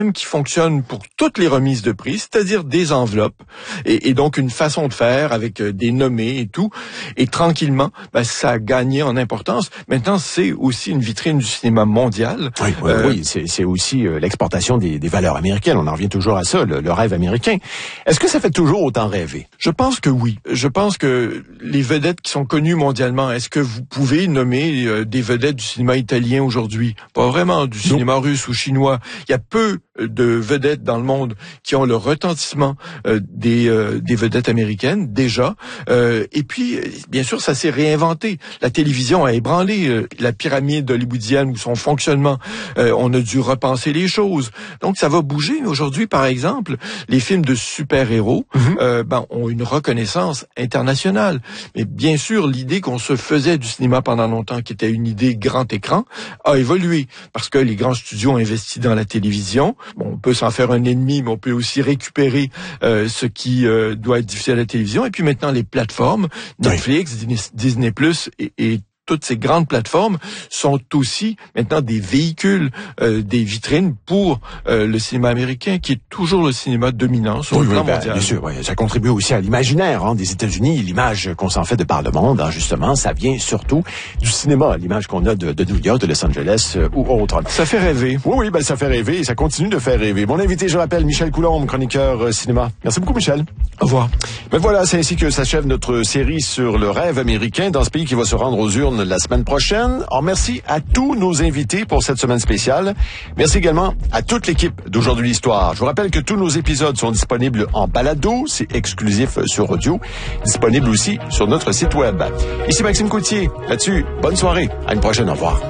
qui fonctionne pour toutes les remises de prix, c'est-à-dire des enveloppes et donc une façon de faire avec des nommés et tout. Et tranquillement, ça a gagné en importance. Maintenant, c'est aussi une vitrine du cinéma mondial. Oui, c'est aussi l'exportation des valeurs américaines. On en revient toujours à ça, le rêve américain. Est-ce que ça fait toujours autant rêver? Je pense que oui. Je pense que les vedettes qui sont connues mondialement, est-ce que vous pouvez nommer des vedettes du cinéma italien aujourd'hui? Pas vraiment, du cinéma russe ou chinois. Il y a peu de vedettes dans le monde qui ont le retentissement des vedettes américaines déjà. Et puis, bien sûr, ça s'est réinventé. La télévision a ébranlé la pyramide hollywoodienne ou son fonctionnement. On a dû repenser les choses. Donc, ça va bouger. Aujourd'hui, par exemple, les films de super-héros ont une reconnaissance internationale. Mais bien sûr, l'idée qu'on se faisait du cinéma pendant longtemps, qui était une idée grand écran, a évolué parce que les grands studios ont investi dans la télévision. Bon, on peut s'en faire un ennemi, mais on peut aussi récupérer ce qui doit être diffusé à la télévision. Et puis maintenant, les plateformes, Netflix, Disney+, et toutes ces grandes plateformes sont aussi maintenant des véhicules, des vitrines pour le cinéma américain, qui est toujours le cinéma dominant sur le plan mondial. Bien sûr, ça contribue aussi à l'imaginaire des États-Unis, l'image qu'on s'en fait de par le monde. Justement, ça vient surtout du cinéma, l'image qu'on a de New York, de Los Angeles ou autre. Ça fait rêver. Oui, ça fait rêver et ça continue de faire rêver. Mon invité, je rappelle, Michel Coulombe, chroniqueur cinéma. Merci beaucoup, Michel. Au revoir. Mais voilà, c'est ainsi que s'achève notre série sur le rêve américain dans ce pays qui va se rendre aux urnes la semaine prochaine. Alors, merci à tous nos invités pour cette semaine spéciale. Merci également à toute l'équipe d'Aujourd'hui l'Histoire. Je vous rappelle que tous nos épisodes sont disponibles en balado, c'est exclusif sur audio, disponible aussi sur notre site web. Ici Maxime Coutier. Là-dessus, bonne soirée. À une prochaine. Au revoir.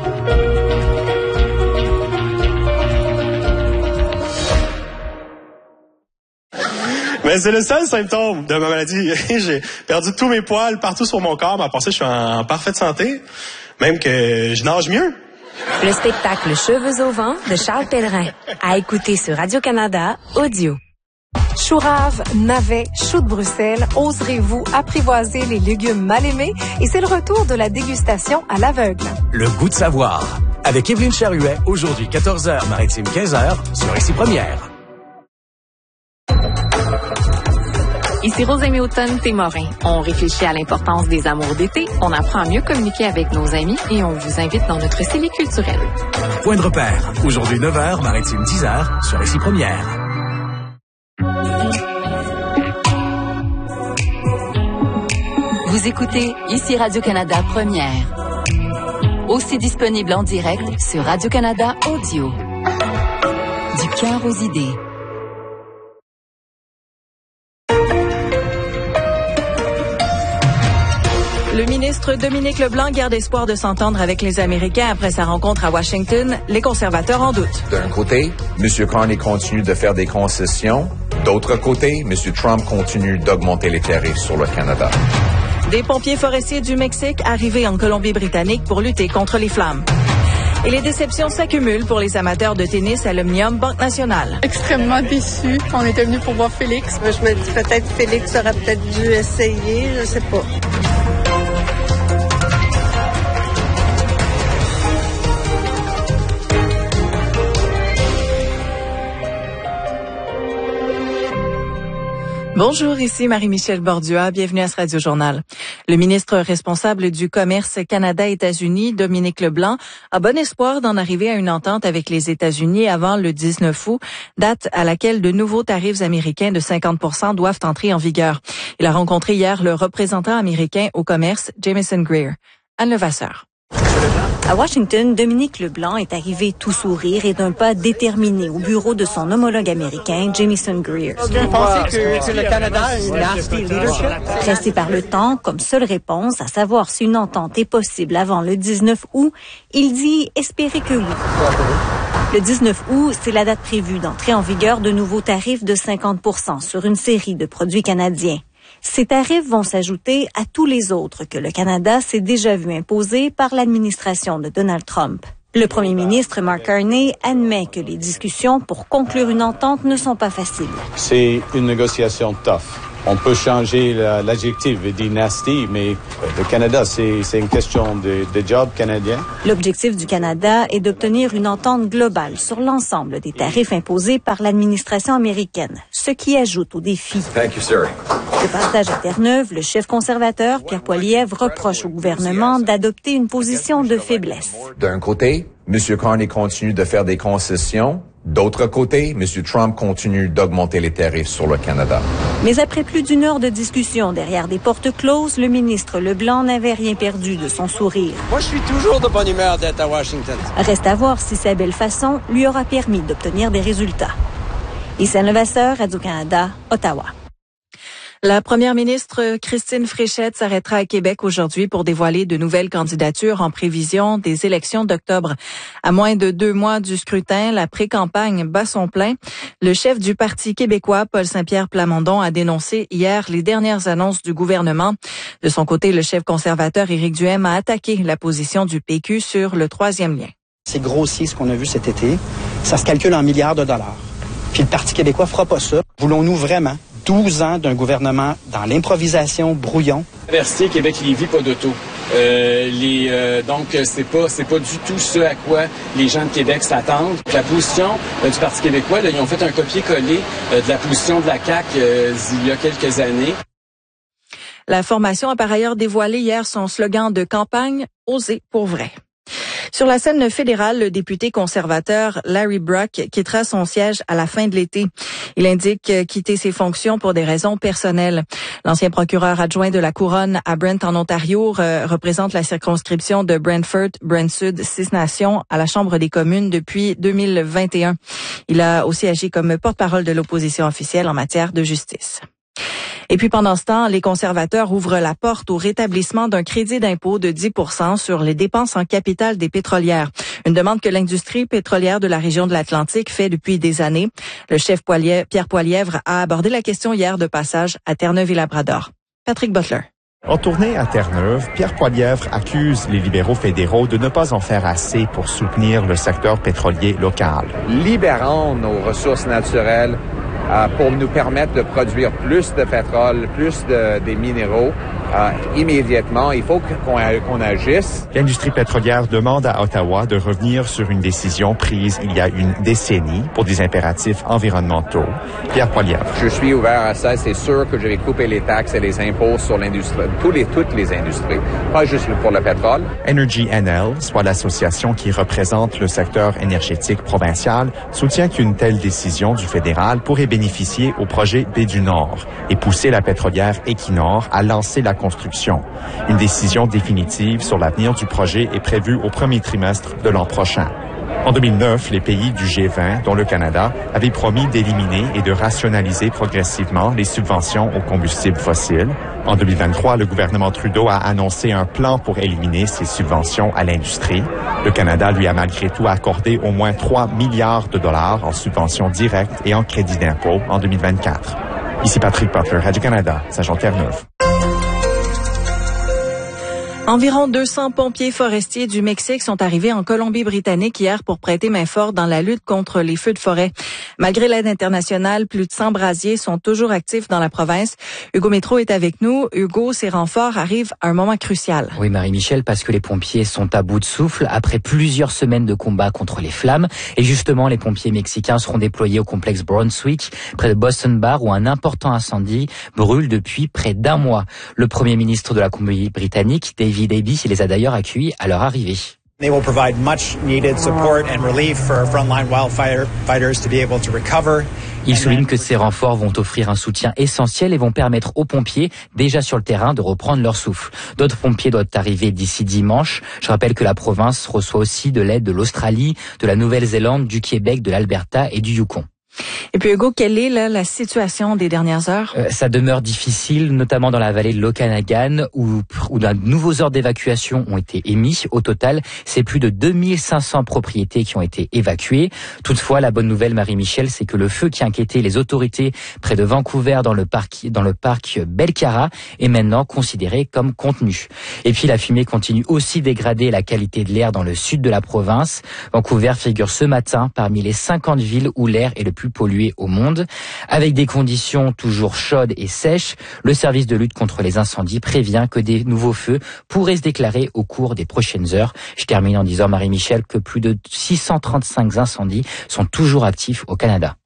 Mais c'est le seul symptôme de ma maladie. J'ai perdu tous mes poils partout sur mon corps, mais à part ça, je suis en parfaite santé. Même que je nage mieux. Le spectacle Cheveux au vent de Charles Pellerin. À écouter sur Radio-Canada Audio. Choux rave, navets, choux de Bruxelles, oserez-vous apprivoiser les légumes mal aimés? Et c'est le retour de la dégustation à l'aveugle. Le goût de savoir. Avec Évelyne Charuet, aujourd'hui 14h, Maritime 15h, sur Ici Première. Ici Rosemée Automne-Témorin. On réfléchit à l'importance des amours d'été, on apprend à mieux communiquer avec nos amis et on vous invite dans notre cellule culturelle. Point de repère. Aujourd'hui 9h, Maritime 10h, sur Ici Première. Vous écoutez Ici Radio-Canada Première. Aussi disponible en direct sur Radio-Canada Audio. Du cœur aux idées. Le ministre Dominique Leblanc garde espoir de s'entendre avec les Américains après sa rencontre à Washington. Les conservateurs en doutent. D'un côté, M. Carney continue de faire des concessions. D'autre côté, M. Trump continue d'augmenter les tarifs sur le Canada. Des pompiers forestiers du Mexique arrivés en Colombie-Britannique pour lutter contre les flammes. Et les déceptions s'accumulent pour les amateurs de tennis à l'Omnium Banque Nationale. Extrêmement déçu. On était venu pour voir Félix. Je me dis peut-être Félix aurait peut-être dû essayer, je sais pas. Bonjour, ici Marie-Michel Bordua. Bienvenue à ce Radio-Journal. Le ministre responsable du Commerce Canada-États-Unis, Dominique Leblanc, a bon espoir d'en arriver à une entente avec les États-Unis avant le 19 août, date à laquelle de nouveaux tarifs américains de 50% doivent entrer en vigueur. Il a rencontré hier le représentant américain au commerce, Jamieson Greer. Anne Levasseur. À Washington, Dominique Leblanc est arrivé tout sourire et d'un pas déterminé au bureau de son homologue américain, Jamieson Greer. Vous pensez que le Canada a une nasty leadership? Pressé par le temps, comme seule réponse à savoir si une entente est possible avant le 19 août, il dit espérer que oui. Le 19 août, c'est la date prévue d'entrer en vigueur de nouveaux tarifs de 50% sur une série de produits canadiens. Ces tarifs vont s'ajouter à tous les autres que le Canada s'est déjà vu imposer par l'administration de Donald Trump. Le premier ministre Mark Carney admet que les discussions pour conclure une entente ne sont pas faciles. C'est une négociation tough. On peut changer l'adjectif et dire nasty, mais le Canada, c'est une question de job canadien. L'objectif du Canada est d'obtenir une entente globale sur l'ensemble des tarifs imposés par l'administration américaine, ce qui ajoute au défi. Thank you, sir. De passage à Terre-Neuve, le chef conservateur, Pierre Poilievre, reproche au gouvernement d'adopter une position de faiblesse. D'un côté, M. Carney continue de faire des concessions. D'autre côté, M. Trump continue d'augmenter les tarifs sur le Canada. Mais après plus d'une heure de discussion derrière des portes closes, le ministre Leblanc n'avait rien perdu de son sourire. Moi, je suis toujours de bonne humeur d'être à Washington. Reste à voir si sa belle façon lui aura permis d'obtenir des résultats. Issa Levasseur, Radio-Canada, Ottawa. La première ministre Christine Fréchette s'arrêtera à Québec aujourd'hui pour dévoiler de nouvelles candidatures en prévision des élections d'octobre. À moins de 2 mois du scrutin, la pré-campagne bat son plein. Le chef du Parti québécois, Paul Saint-Pierre Plamondon, a dénoncé hier les dernières annonces du gouvernement. De son côté, le chef conservateur Éric Duhaime a attaqué la position du PQ sur le 3e lien. C'est grossier ce qu'on a vu cet été. Ça se calcule en milliards de dollars. Puis le Parti québécois fera pas ça. Voulons-nous vraiment 12 ans d'un gouvernement dans l'improvisation, brouillon? Université Québec-Lévis, pas d'auto. Donc, c'est pas du tout ce à quoi les gens de Québec s'attendent. La position du Parti québécois, là, ils ont fait un copier-coller de la position de la CAQ il y a quelques années. La formation a par ailleurs dévoilé hier son slogan de campagne « Oser pour vrai ». Sur la scène fédérale, le député conservateur Larry Brock quittera son siège à la fin de l'été. Il indique quitter ses fonctions pour des raisons personnelles. L'ancien procureur adjoint de la Couronne à Brent en Ontario représente la circonscription de Brent-Sud, 6 Nations à la Chambre des communes depuis 2021. Il a aussi agi comme porte-parole de l'opposition officielle en matière de justice. Et puis pendant ce temps, les conservateurs ouvrent la porte au rétablissement d'un crédit d'impôt de 10% sur les dépenses en capital des pétrolières. Une demande que l'industrie pétrolière de la région de l'Atlantique fait depuis des années. Le chef Pierre Poilievre a abordé la question hier de passage à Terre-Neuve et Labrador. Patrick Butler. En tournée à Terre-Neuve, Pierre Poilievre accuse les libéraux fédéraux de ne pas en faire assez pour soutenir le secteur pétrolier local. Libérons nos ressources naturelles pour nous permettre de produire plus de pétrole, plus des minéraux. Immédiatement, il faut qu'on agisse. L'industrie pétrolière demande à Ottawa de revenir sur une décision prise il y a une décennie pour des impératifs environnementaux. Pierre Poilievre. Je suis ouvert à ça. C'est sûr que je vais couper les taxes et les impôts sur l'industrie, toutes les industries, pas juste pour le pétrole. Energy NL, soit l'association qui représente le secteur énergétique provincial, soutient qu'une telle décision du fédéral pourrait bénéficier au projet Baie du Nord et pousser la pétrolière Equinor à lancer la construction. Une décision définitive sur l'avenir du projet est prévue au premier trimestre de l'an prochain. En 2009, les pays du G20, dont le Canada, avaient promis d'éliminer et de rationaliser progressivement les subventions aux combustibles fossiles. En 2023, le gouvernement Trudeau a annoncé un plan pour éliminer ces subventions à l'industrie. Le Canada lui a malgré tout accordé au moins 3 milliards de dollars en subventions directes et en crédits d'impôt en 2024. Ici Patrick Butler, Radio-Canada, Saint-Jean-Terre-Neuve. Environ 200 pompiers forestiers du Mexique sont arrivés en Colombie-Britannique hier pour prêter main forte dans la lutte contre les feux de forêt. Malgré l'aide internationale, plus de 100 brasiers sont toujours actifs dans la province. Hugo Métro est avec nous. Hugo, ces renforts arrivent à un moment crucial. Oui, Marie-Michel, parce que les pompiers sont à bout de souffle après plusieurs semaines de combat contre les flammes. Et justement, les pompiers mexicains seront déployés au complexe Brunswick, près de Boston Bar, où un important incendie brûle depuis près d'1 mois. Le premier ministre de la Colombie-Britannique, David Eby, les a d'ailleurs accueillis à leur arrivée. They will provide much needed support and relief for frontline wildfighters to be able to recover. Il souligne que ces renforts vont offrir un soutien essentiel et vont permettre aux pompiers, déjà sur le terrain, de reprendre leur souffle. D'autres pompiers doivent arriver d'ici dimanche. Je rappelle que la province reçoit aussi de l'aide de l'Australie, de la Nouvelle-Zélande, du Québec, de l'Alberta et du Yukon. Et puis Hugo, quelle est la situation des dernières heures? Ça demeure difficile, notamment dans la vallée de l'Okanagan, où de nouveaux ordres d'évacuation ont été émis. Au total, c'est plus de 2500 propriétés qui ont été évacuées. Toutefois, la bonne nouvelle, Marie-Michel, c'est que le feu qui inquiétait les autorités près de Vancouver dans le parc Belcara est maintenant considéré comme contenu. Et puis la fumée continue aussi dégrader la qualité de l'air dans le sud de la province. Vancouver figure ce matin parmi les 50 villes où l'air est le plus plus polluées au monde. Avec des conditions toujours chaudes et sèches, le service de lutte contre les incendies prévient que des nouveaux feux pourraient se déclarer au cours des prochaines heures. Je termine en disant, Marie-Michel, que plus de 635 incendies sont toujours actifs au Canada.